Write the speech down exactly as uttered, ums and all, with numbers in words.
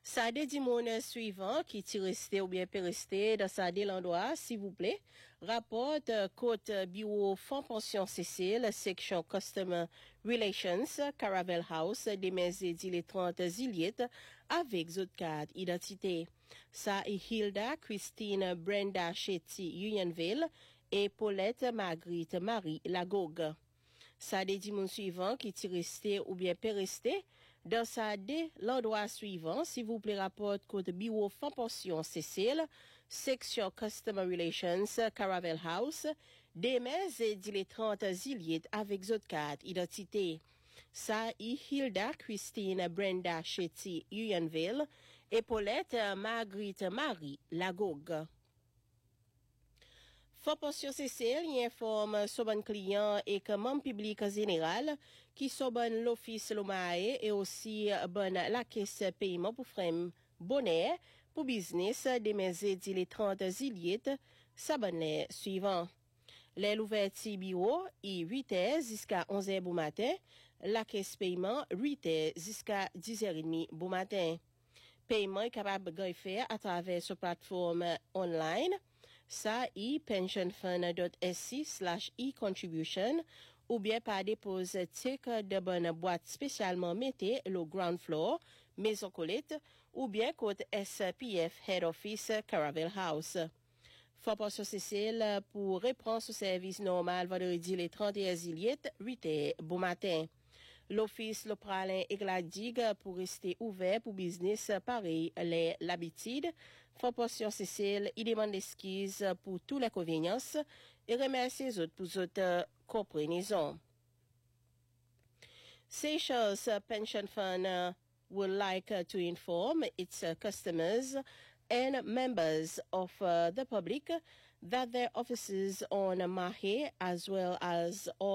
Ça des dimone suivant qui t'y resté ou bien peut rester dans ça des l'endroit, s'il vous plaît. Rapporte euh, côte bureau Fonds Pension Cécile, section Customer Relations, Caravel House, des maises dit les trente ziliètes avec zot carte identité. Ça est Hilda, Christine, Brenda Chetty, Unionville et Paulette Marguerite Marie Lagogue. Ça des dimone suivant qui t'y resté ou bien peut rester. Dans sa dé, l'endroit suivant, s'il vous plaît, rapporte code bureau Fonds Pension Cécile, section Customer Relations, Caravel House, des maises et dit les trente ziliètes avec zot carte identité. Ça y Hilda, Christine, Brenda Chetty, Unionville et Paulette Marguerite Marie Lagogue. Fonds Pension Cécile y informe sur bon client et que membre public général qui sont bon l'office Lomae et aussi bon la caisse paiement pour frame bonnet pour business des maises dit les trente ziliètes sabonnet suivant. Les l'ouverture bureau est huit heures jusqu'à onze heures bon matin, la caisse paiement huit heures jusqu'à dix heures trente bon matin. Paiement est capable de faire à travers ce plateforme online. Ça y pensionfund.sc slash e-contribution ou bien par dépose tic de bonne boîte spécialement mettez le ground floor, maison Colette ou bien côte S P F Head Office Caravel House. Fonds Pension Cécile pour reprendre ce service normal vendredi les trente et un ziliètes, huit heures bon matin. L'office le pralin et la digue pour rester ouvert pour business pareil les l'habitude. Fonds Pension Cécile, il demande excuses pour toutes les conveniences et remercie les autres pour votre compréhension. Seychelles Pension Fund uh, would like uh, to inform its uh, customers and members of uh, the public that their offices on Mahe as well as all